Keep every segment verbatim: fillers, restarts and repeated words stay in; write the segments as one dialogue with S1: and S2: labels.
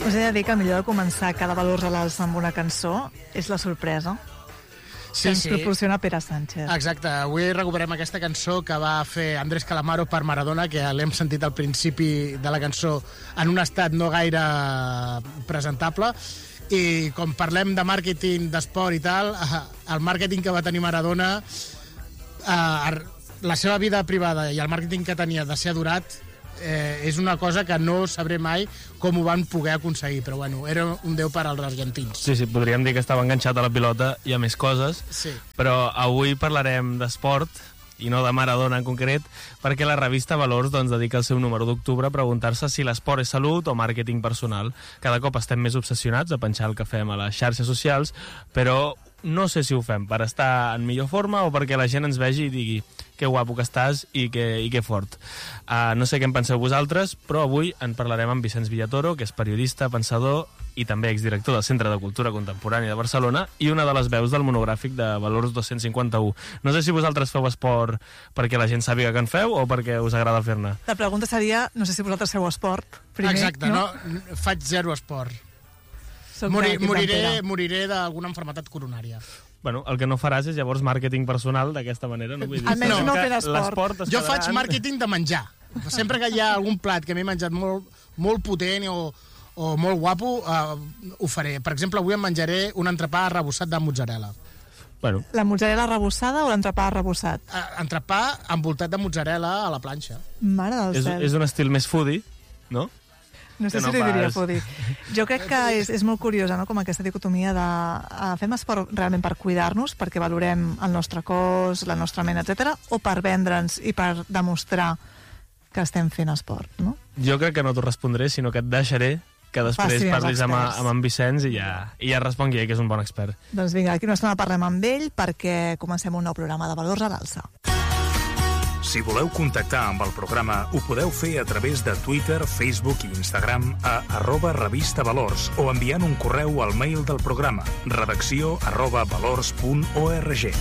S1: Us he de dir que el millor de començar cada Valors a l'Alça amb una cançó és la sorpresa
S2: Sí,
S1: que ens
S2: sí.
S1: proporciona Pere Sánchez.
S2: Exacte, avui recuperem aquesta cançó que va fer Andrés Calamaro per Maradona, que l'hem sentit al principi de la cançó en un estat no gaire presentable, i com parlem de màrqueting, d'esport i tal, el màrqueting que va tenir Maradona, eh, la seva vida privada i el màrqueting que tenia de ser adorat, eh, és una cosa que no sabré mai com ho van poder aconseguir, però bueno, era un déu per als argentins.
S3: Sí, sí, podríem dir que estava enganxat a la pilota i a més coses,
S2: Sí.
S3: però avui parlarem d'esport i no de Maradona en concret, perquè la revista Valors doncs, dedica el seu número d'octubre a preguntar-se si l'esport és salut o màrqueting personal. Cada cop estem més obsessionats a penjar el que fem a les xarxes socials, però no sé si ho fem per estar en millor forma o perquè la gent ens vegi i digui que guapo que estàs i que, i que fort. Uh, no sé què en penseu vosaltres, però avui en parlarem amb Vicenç Villatoro, que és periodista, pensador i també exdirector del Centre de Cultura Contemporània de Barcelona i una de les veus del monogràfic de Valors dos-cents cinquanta-u. No sé si vosaltres feu esport perquè la gent sàpiga que en feu o perquè us agrada fer-ne.
S1: La pregunta seria, no sé si vosaltres feu esport, primer,
S2: Exacte, no? no? Faig zero esport.
S1: Som
S2: Morir,
S1: de l'equip
S2: moriré
S1: d'en Pere.
S2: moriré d'alguna malaltia coronària.
S3: Bueno, el que no faràs és llavors màrqueting personal d'aquesta manera, no? Vull dir,
S1: Almenys no
S3: que
S1: fent esport.
S3: l'esport es
S2: Jo
S3: quedarà
S2: faig
S3: en-
S2: màrqueting de menjar. Sempre que hi ha algun plat que m'he menjat molt, molt potent o, o molt guapo, eh, ho faré. Per exemple, avui em menjaré un entrepà arrebossat de mozzarella.
S3: Bueno,
S1: La mozzarella arrebossada o l'entrepà arrebossat?
S2: Eh, entrepà envoltat de mozzarella a la planxa.
S1: Mare del
S3: és,
S1: cel.
S3: és un estil més foodie, no?
S1: No sé
S3: que
S1: si
S3: no
S1: li diria
S3: pas.
S1: foodie. Jo crec que és, és molt curiosa, no?, com aquesta dicotomia de uh, fem esport realment per cuidar-nos, perquè valorem el nostre cos, la nostra ment, etcètera, o per vendre'ns i per demostrar que estem fent esport, no?
S3: Jo crec que no t'ho respondré, sinó que et deixaré que després
S1: Faci els
S3: parlis amb,
S1: experts.
S3: amb en Vicenç i ja, i ja respongui ell, que és un bon expert.
S1: Doncs vinga, aquí una estona parlem amb ell perquè comencem un nou programa de Valors a l'Alça.
S4: Si voleu contactar amb el programa, ho podeu fer a través de Twitter, Facebook i Instagram a arroba revista Valors o enviant un correu al mail del programa redacció arroba valors punt org.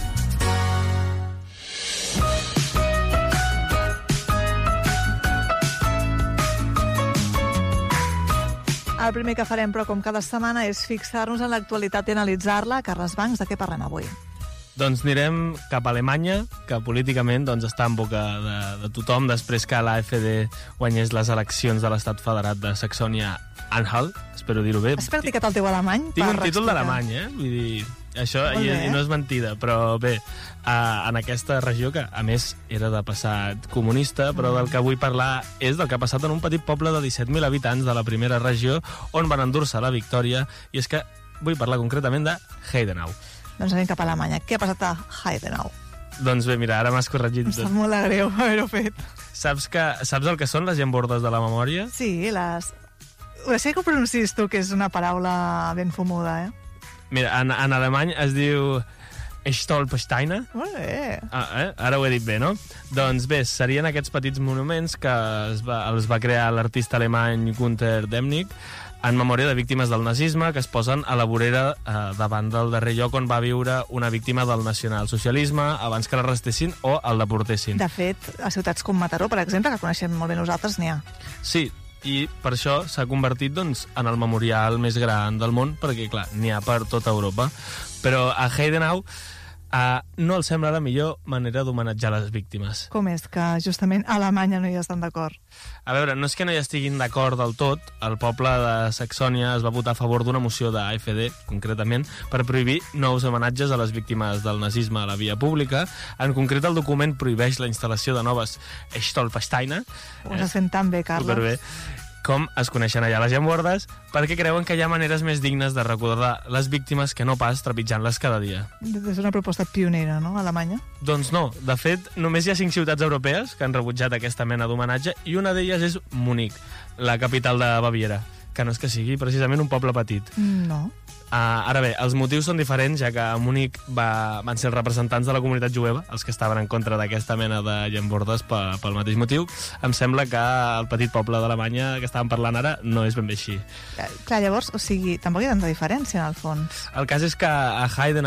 S1: El primer que farem, però, com cada setmana, és fixar-nos en l'actualitat i analitzar-la. Carles Bancs, de què parlem avui?
S3: Doncs anirem cap a Alemanya, que políticament doncs, està en boca de, de tothom després que l'A F D guanyés les eleccions de l'Estat Federat de Saxònia-Anhalt. Espero dir-ho bé.
S1: Has practicat el teu alemany?
S3: Tinc
S1: per
S3: un títol
S1: explicar?
S3: d'alemany, eh? Vull dir, això
S1: Molt
S3: i,
S1: bé.
S3: i no és mentida, però bé, uh, en aquesta regió, que a més era de passat comunista, però del que vull parlar és del que ha passat en un petit poble de disset mil habitants de la primera regió, on van endur-se la victòria, i és que vull parlar concretament de Heidenau.
S1: Doncs anem cap a Alemanya. Què ha passat a Heidenau?
S3: Doncs bé, mira, ara m'has corregit
S1: Em sap
S3: tot.
S1: molt de greu haver-ho fet.
S3: Saps, que, saps el que són les llambordes de la memòria?
S1: Sí, les... Ho sé que ho pronuncis tu, que és una paraula ben fumuda, eh?
S3: Mira, en, en alemany es diu Stolpersteine.
S1: Molt bé.
S3: Ah, eh? Ara ho he dit bé, no? Doncs bé, serien aquests petits monuments que es va, els va crear l'artista alemany Günter Demnig en memòria de víctimes del nazisme que es posen a la vorera eh, davant del darrer lloc on va viure una víctima del nacionalsocialisme abans que l'arrestessin o el deportessin.
S1: De fet, a ciutats com Mataró, per exemple, que coneixem molt bé nosaltres, n'hi ha.
S3: Sí, i per això s'ha convertit doncs, en el memorial més gran del món, perquè, clar, n'hi ha per tota Europa. Però a Heidenau eh, no els sembla la millor manera d'homenatjar les víctimes.
S1: Com és que justament a Alemanya no hi estan d'acord?
S3: A veure, no és que no hi estiguin d'acord del tot. El poble de Saxònia es va votar a favor d'una moció de A F D, concretament, per prohibir nous homenatges a les víctimes del nazisme a la via pública. En concret, el document prohibeix la instal·lació de noves Stolpersteine.
S1: Ho estàs fent tan bé, Carles.
S3: Superbé. Com es coneixen allà les llambordes, perquè creuen que hi ha maneres més dignes de recordar les víctimes que no pas trepitjant-les cada dia.
S1: És una proposta pionera, no?, a Alemanya.
S3: Doncs no, de fet, només hi ha cinc ciutats europees que han rebutjat aquesta mena d'homenatge i una d'elles és Munic, la capital de Baviera, que no és que sigui precisament un poble petit.
S1: No.
S3: Uh, ara bé, els motius són diferents, ja que a Munic va, van ser els representants de la comunitat jueva els que estaven en contra d'aquesta mena de llambordes pel, pel mateix motiu. Em sembla que el petit poble d'Alemanya que estàvem parlant ara no és ben bé així.
S1: Clar, llavors, o sigui, tampoc hi ha tanta diferència, en el fons.
S3: El cas és que a Heidenau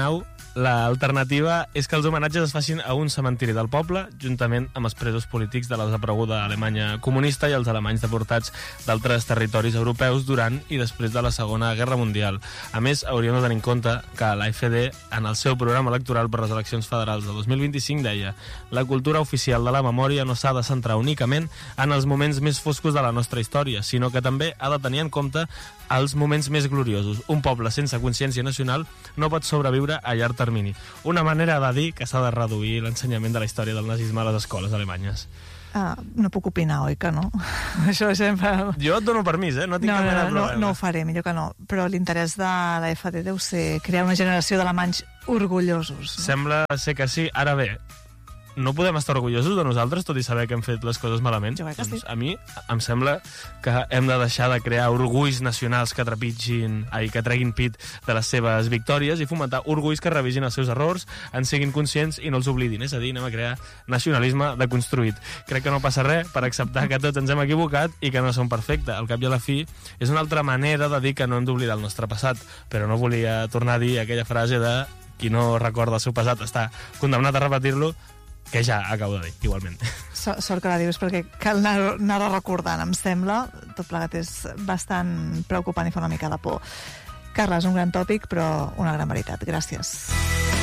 S3: L'alternativa és que els homenatges es facin a un cementiri del poble, juntament amb els presos polítics de la desapareguda Alemanya comunista i els alemanys deportats d'altres territoris europeus durant i després de la Segona Guerra Mundial. A més, hauríem de tenir en compte que l'A F D, en el seu programa electoral per les eleccions federals de dos mil vint-i-cinc, deia: la cultura oficial de la memòria no s'ha de centrar únicament en els moments més foscos de la nostra història, sinó que també ha de tenir en compte els moments més gloriosos. Un poble sense consciència nacional no pot sobreviure a llarg termini. Una manera de dir que s'ha de reduir l'ensenyament de la història del nazisme a les escoles alemanyes.
S1: Uh, no puc opinar, oi que no? Això sempre...
S3: Jo et dono permís, eh? No tinc
S1: no,
S3: cap mena de
S1: no,
S3: problema.
S1: no, no ho faré, millor que no. Però l'interès de la F D deu ser crear una generació d'alemanys orgullosos. No?
S3: Sembla ser que sí. Ara bé, no podem estar orgullosos de nosaltres, tot i saber que hem fet les coses malament.
S1: Jo crec que
S3: doncs
S1: sí.
S3: A mi em sembla que hem de deixar de crear orgulls nacionals que trepitgin, ai, que treguin pit de les seves victòries i fomentar orgulls que revisin els seus errors, en siguin conscients i no els oblidin. És a dir, anem a crear nacionalisme deconstruït. Crec que no passa res per acceptar que tots ens hem equivocat i que no som perfectes. Al cap i a la fi, és una altra manera de dir que no hem d'oblidar el nostre passat, però no volia tornar a dir aquella frase de qui no recorda el seu passat està condemnat a repetir-lo, que ja acabo de dir, igualment.
S1: So, sort que la dius, perquè cal anar, anar recordant, em sembla. Tot plegat és bastant preocupant i fa una mica de por. Carles, un gran tòpic, però una gran veritat. Gràcies.